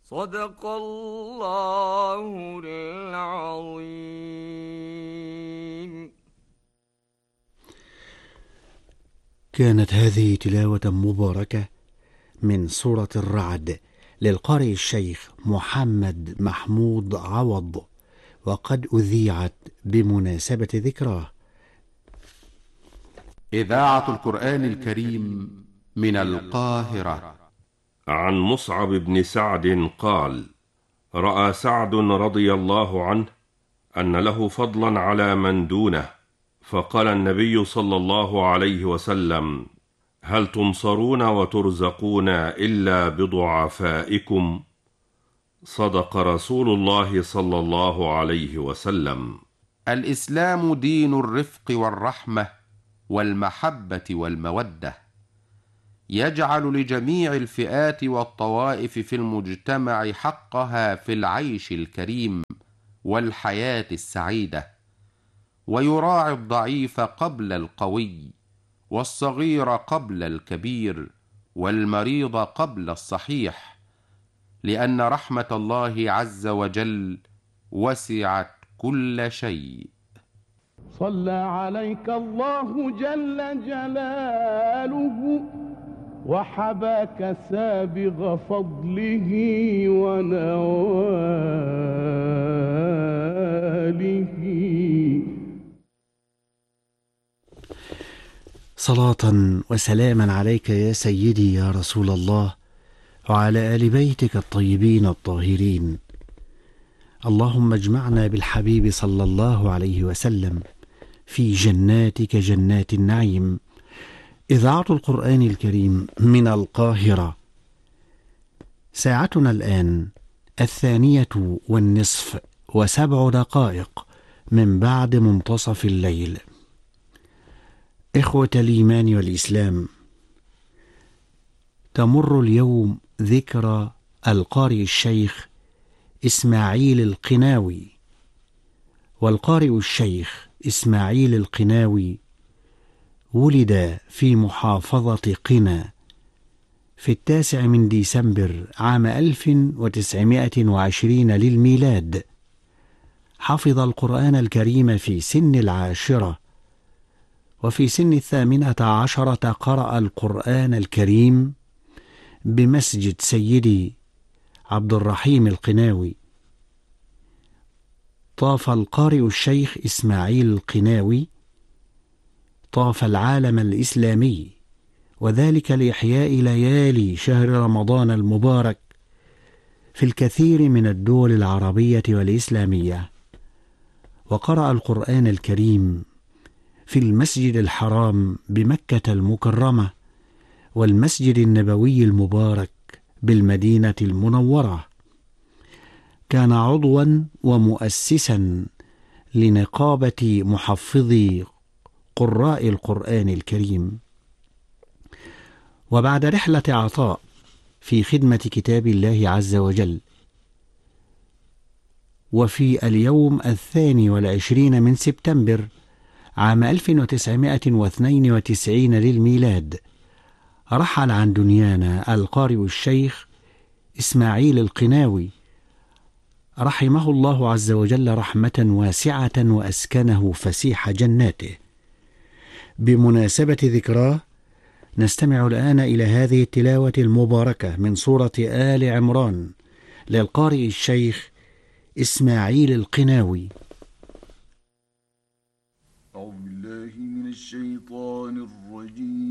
صدق الله العظيم. كانت هذه تلاوة مباركة من سورة الرعد للقارئ الشيخ محمد محمود عوض، وقد أذيعت بمناسبة ذكراه. إذاعة القرآن الكريم من القاهرة. عن مصعب بن سعد قال: رأى سعد رضي الله عنه أن له فضلا على من دونه، فقال النبي صلى الله عليه وسلم: هل تنصرون وترزقون إلا بضعفائكم؟ صدق رسول الله صلى الله عليه وسلم. الإسلام دين الرفق والرحمة والمحبة والمودة، يجعل لجميع الفئات والطوائف في المجتمع حقها في العيش الكريم والحياة السعيدة، ويراعي الضعيف قبل القوي، والصغير قبل الكبير، والمريض قبل الصحيح، لأن رحمة الله عز وجل وسعت كل شيء. صلى عليك الله جل جلاله وحباك سابغ فضله ونواله. صلاة وسلاما عليك يا سيدي يا رسول الله، وعلى آل بيتك الطيبين الطاهرين. اللهم اجمعنا بالحبيب صلى الله عليه وسلم في جناتك جنات النعيم. إذاعة القرآن الكريم من القاهرة. ساعتنا الآن 2:07 من بعد منتصف الليل. إخوة الإيمان والإسلام، تمر اليوم ذكرى القارئ الشيخ إسماعيل القناوي. والقارئ الشيخ إسماعيل القناوي ولد في محافظة قنا في 9 ديسمبر عام 1920 للميلاد. حفظ القرآن الكريم في سن 10، وفي سن 18 قرأ القرآن الكريم بمسجد سيدي عبد الرحيم القناوي. طاف القارئ الشيخ إسماعيل القناوي طاف العالم الإسلامي، وذلك لإحياء ليالي شهر رمضان المبارك في الكثير من الدول العربية والإسلامية. وقرأ القرآن الكريم في المسجد الحرام بمكة المكرمة، والمسجد النبوي المبارك بالمدينة المنورة. كان عضوا ومؤسسا لنقابة محفظي قراء القرآن الكريم. وبعد رحلة عطاء في خدمة كتاب الله عز وجل، وفي اليوم 22 من سبتمبر عام 1992 للميلاد، رحل عن دنيانا القارئ الشيخ إسماعيل القناوي رحمه الله عز وجل رحمة واسعة، وأسكنه فسيح جناته. بمناسبة ذكراه نستمع الآن إلى هذه التلاوة المباركة من سورة آل عمران للقارئ الشيخ إسماعيل القناوي. أعوذ بالله من الشيطان الرجيم.